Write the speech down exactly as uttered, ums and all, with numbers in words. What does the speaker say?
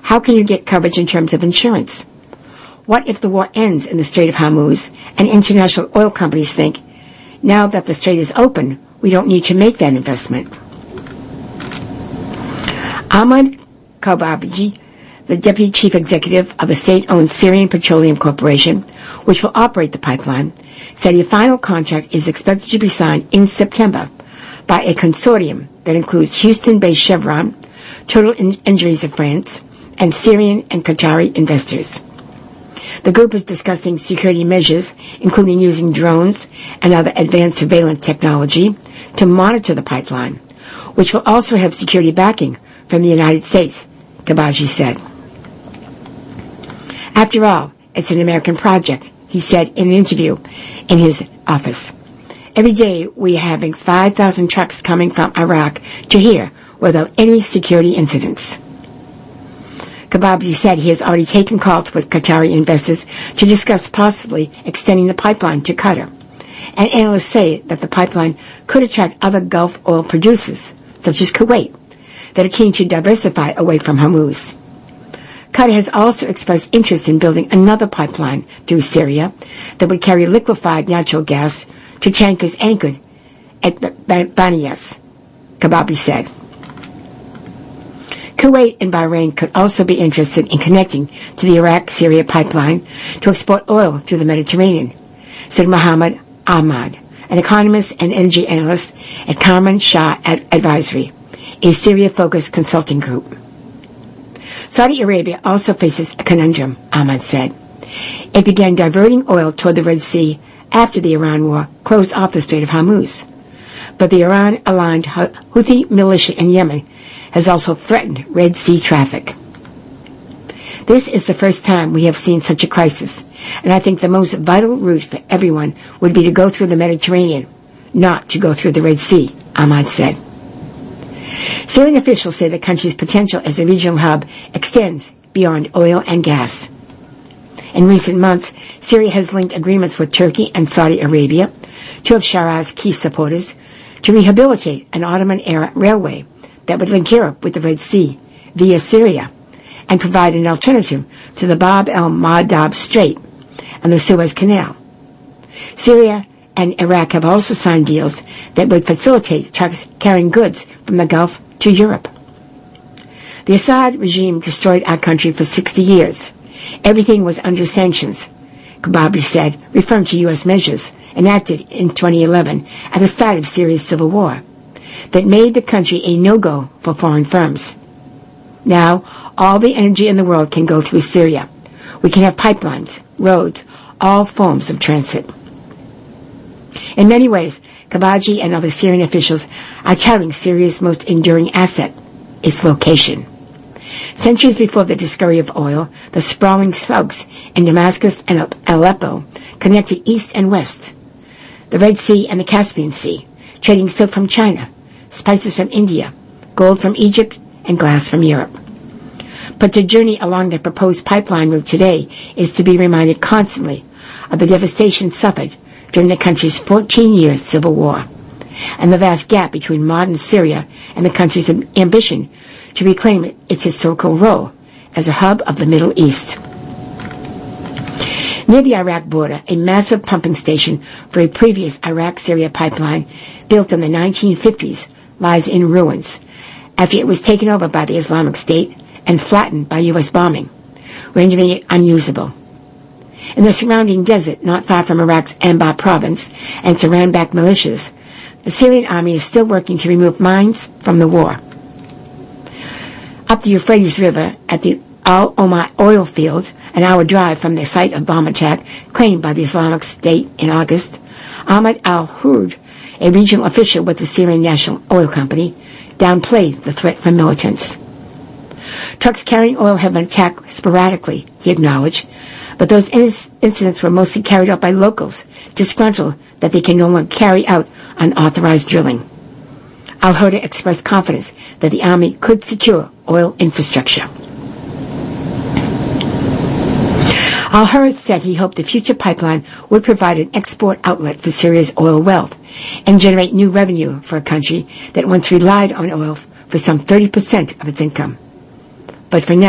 How can you get coverage in terms of insurance? What if the war ends in the Strait of Hormuz and international oil companies think, now that the strait is open, we don't need to make that investment? Ahmad Kobabji, the deputy chief executive of a state-owned Syrian Petroleum Corporation, which will operate the pipeline, said a final contract is expected to be signed in September by a consortium that includes Houston-based Chevron, Total Energies of France, and Syrian and Qatari investors. The group is discussing security measures, including using drones and other advanced surveillance technology to monitor the pipeline, which will also have security backing from the United States, Kobabji said. After all, it's an American project, he said in an interview in his office. Every day we are having five thousand trucks coming from Iraq to here without any security incidents. Kobabji said he has already taken calls with Qatari investors to discuss possibly extending the pipeline to Qatar. And analysts say that the pipeline could attract other Gulf oil producers, such as Kuwait, that are keen to diversify away from Hormuz. Qatar has also expressed interest in building another pipeline through Syria that would carry liquefied natural gas to tankers anchored at Banias, Kobabji said. Kuwait and Bahrain could also be interested in connecting to the Iraq-Syria pipeline to export oil through the Mediterranean, said Mohammed Ahmad, an economist and energy analyst at Karman Shah Advisory, a Syria-focused consulting group. Saudi Arabia also faces a conundrum, Ahmad said. It began diverting oil toward the Red Sea after the Iran war closed off the Strait of Hormuz. But the Iran-aligned Houthi militia in Yemen has also threatened Red Sea traffic. This is the first time we have seen such a crisis, and I think the most vital route for everyone would be to go through the Mediterranean, not to go through the Red Sea, Ahmad said. Syrian officials say the country's potential as a regional hub extends beyond oil and gas. In recent months, Syria has linked agreements with Turkey and Saudi Arabia, two of Shara's key supporters, to rehabilitate an Ottoman-era railway that would link Europe with the Red Sea via Syria and provide an alternative to the Bab el-Mandab Strait and the Suez Canal. Syria and Iraq have also signed deals that would facilitate trucks carrying goods from the Gulf to Europe. The Assad regime destroyed our country for sixty years. Everything was under sanctions, Kobabji said, referring to U S measures enacted in twenty eleven at the start of Syria's civil war that made the country a no-go for foreign firms. Now, all the energy in the world can go through Syria. We can have pipelines, roads, all forms of transit. In many ways, Kobabji and other Syrian officials are touting Syria's most enduring asset, its location. Centuries before the discovery of oil, the sprawling thugs in Damascus and Aleppo connected east and west, the Red Sea and the Caspian Sea, trading silk from China, spices from India, gold from Egypt, and glass from Europe. But to journey along the proposed pipeline route today is to be reminded constantly of the devastation suffered during the country's fourteen-year civil war, and the vast gap between modern Syria and the country's ambition to reclaim its historical role as a hub of the Middle East. Near the Iraq border, a massive pumping station for a previous Iraq-Syria pipeline built in the nineteen fifties lies in ruins after it was taken over by the Islamic State and flattened by U S bombing, rendering it unusable. In the surrounding desert, not far from Iraq's Anbar province and its Iran-backed militias, the Syrian army is still working to remove mines from the war. Up the Euphrates River at the Al-Omar oil fields, an hour drive from the site of bomb attack claimed by the Islamic State in August, Ahmad al-Hurd, a regional official with the Syrian National Oil Company, downplayed the threat from militants. Trucks carrying oil have been attacked sporadically, he acknowledged, but those incidents were mostly carried out by locals, disgruntled that they can no longer carry out unauthorized drilling. Al-Hurd expressed confidence that the army could secure oil infrastructure. Al-Hurd said he hoped the future pipeline would provide an export outlet for Syria's oil wealth and generate new revenue for a country that once relied on oil for some thirty percent of its income. But for now,